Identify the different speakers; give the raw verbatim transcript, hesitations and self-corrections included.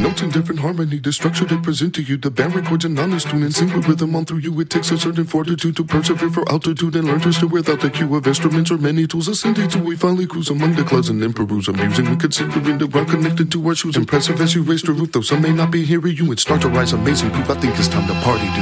Speaker 1: notes in different harmony. The structure they present to you, the band records an honest tune and sing with rhythm on through you. It takes a certain fortitude to persevere for altitude and learn to steer without the cue of instruments or many tools. Ascending till we finally cruise among the clouds and then peruse amusing. We considering the ground connected to our shoes. Impressive as you raise the roof, though some may not be hearing you. It starts to rise amazing proof. I think it's time to party, dude.